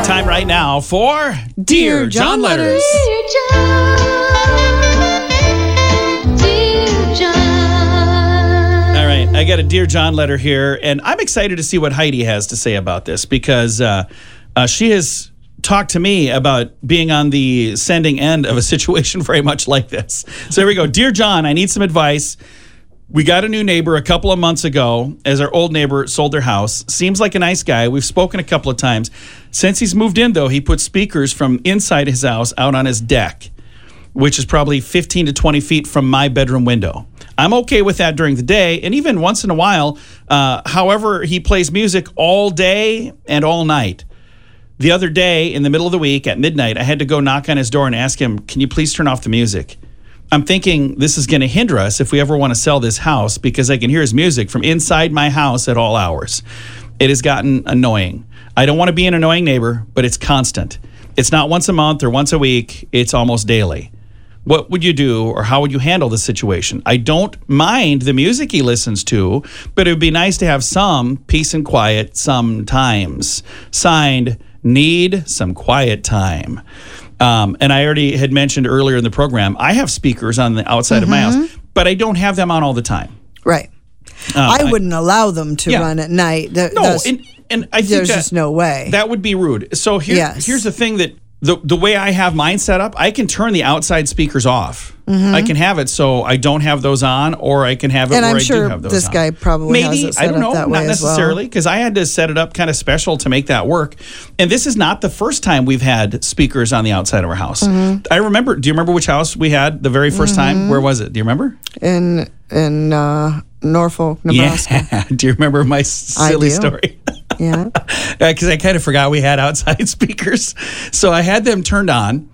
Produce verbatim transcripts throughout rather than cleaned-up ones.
Time right now for Dear, Dear John, John Letters. Dear John, Dear John. All right, I got a Dear John letter here, and I'm excited to see what Heidi has to say about this because uh, uh, she has talked to me about being on the sending end of a situation very much like this. So here we go. Dear John, I need some advice. We got a new neighbor a couple of months ago as our old neighbor sold their house. Seems like a nice guy. We've spoken a couple of times. Since he's moved in, though, he put speakers from inside his house out on his deck, which is probably fifteen to twenty feet from my bedroom window. I'm okay with that during the day, and even once in a while. Uh, however, he plays music all day and all night. The other day, in the middle of the week at midnight, I had to go knock on his door and ask him, can you please turn off the music? I'm thinking this is going to hinder us if we ever want to sell this house because I can hear his music from inside my house at all hours. It has gotten annoying. I don't want to be an annoying neighbor, but it's constant. It's not once a month or once a week. It's almost daily. What would you do or how would you handle the situation? I don't mind the music he listens to, but it would be nice to have some peace and quiet sometimes. Signed, need some quiet time. Um, and I already had mentioned earlier in the program, I have speakers on the outside mm-hmm. of my house, but I don't have them on all the time. Right. Uh, I wouldn't I, allow them to yeah. run at night. Th- no, and, and I think there's that, just no way. That would be rude. So here, yes. here's the thing that the the way I have mine set up, I can turn the outside speakers off. Mm-hmm. I can have it so I don't have those on, or I can have it and where I'm I sure do have those this on. guy probably Maybe, has it set I don't know, up that not way necessarily, because well. I had to set it up kind of special to make that work. And this is not the first time we've had speakers on the outside of our house. Mm-hmm. I remember, do you remember which house we had the very first mm-hmm. time? Where was it? Do you remember? In, in uh, Norfolk, Nebraska. Yeah. Do you remember my silly story? Yeah. Because I kind of forgot we had outside speakers. So I had them turned on,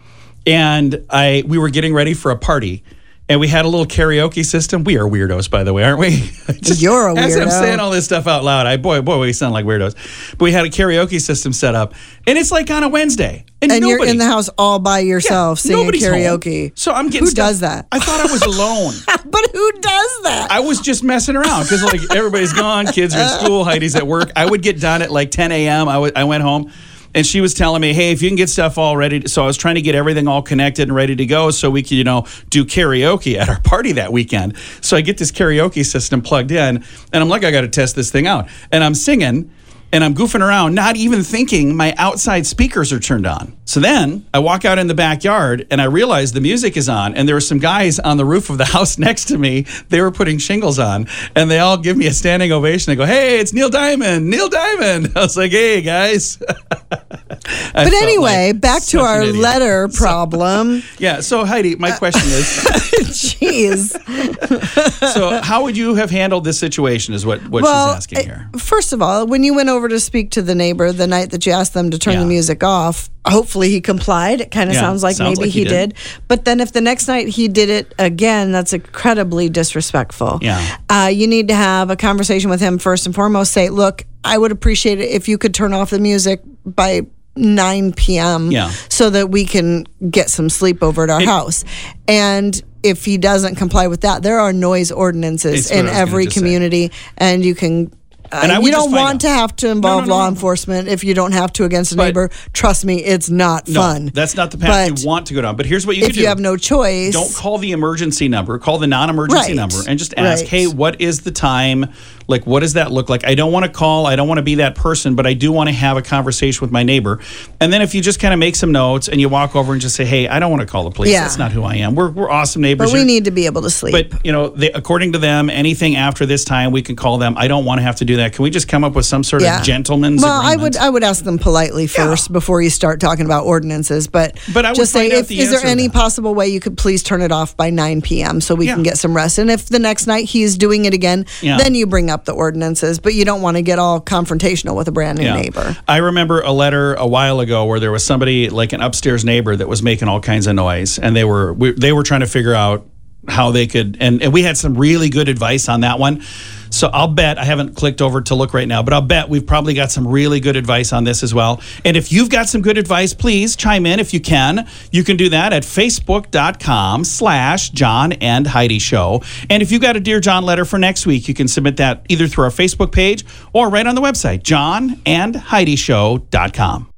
and I we were getting ready for a party. And we had a little karaoke system. We are weirdos, by the way, aren't we? Just, You're a weirdo. As I'm saying all this stuff out loud, I boy, boy, we sound like weirdos. But we had a karaoke system set up, and it's like on a Wednesday, and, and nobody, you're in the house all by yourself yeah, singing karaoke. Home. So I'm getting who stuff. does that? I thought I was alone. But who does that? I was just messing around because like everybody's gone, kids are in school, Heidi's at work. I would get done at like ten a.m. I, w- I went home. And she was telling me, hey, if you can get stuff all ready. To, so I was trying to get everything all connected and ready to go so we could, you know, do karaoke at our party that weekend. So I get this karaoke system plugged in, and I'm like, I got to test this thing out. And I'm singing, and I'm goofing around, not even thinking my outside speakers are turned on. So then I walk out in the backyard, and I realize the music is on, and there were some guys on the roof of the house next to me. They were putting shingles on, and they all give me a standing ovation. They go, hey, it's Neil Diamond, Neil Diamond. I was like, hey, guys. But anyway, like back to our letter problem. So, yeah, so Heidi, my question is... Jeez. So how would you have handled this situation is what, what well, she's asking here. First of all, when you went over to speak to the neighbor the night that you asked them to turn yeah. the music off, hopefully he complied. It kind of yeah, sounds like sounds maybe like he, he did. did. But then if the next night he did it again, that's incredibly disrespectful. Yeah. Uh, you need to have a conversation with him first and foremost. Say, look, I would appreciate it if you could turn off the music by nine p.m. Yeah. so that we can get some sleep over at our it, house. And if he doesn't comply with that, there are noise ordinances in every community, say. and you can... Uh, you don't want to have to involve no, no, no, law no. enforcement if you don't have to against a neighbor. But, Trust me, it's not no, fun. That's not the path but you want to go down. But here's what you can do. If you have no choice. Don't call the emergency number. Call the non-emergency right, number and just ask, right. hey, what is the time? Like, what does that look like? I don't want to call. I don't want to be that person, but I do want to have a conversation with my neighbor. And then if you just kind of make some notes and you walk over and just say, hey, I don't want to call the police. Yeah. That's not who I am. We're we're awesome neighbors. But we You're, need to be able to sleep. But, you know, they, according to them, anything after this time, we can call them. I don't want to have to do that. Can we just come up with some sort yeah. of gentleman's well, agreement? I would I would ask them politely first yeah. before you start talking about ordinances. But, but I would just say, if, the is there any possible way you could please turn it off by nine p.m. so we yeah. can get some rest? And if the next night he's doing it again, yeah. then you bring up the ordinances. But you don't want to get all confrontational with a brand new yeah. neighbor. I remember a letter a while ago where there was somebody, like an upstairs neighbor, that was making all kinds of noise, and they were we, they were trying to figure out how they could, and, and we had some really good advice on that one. So I'll bet, I haven't clicked over to look right now, but I'll bet we've probably got some really good advice on this as well. And if you've got some good advice, please chime in if you can. You can do that at facebook.com slash John and Heidi Show. And if you've got a Dear John letter for next week, you can submit that either through our Facebook page or right on the website, john and heidi show dot com.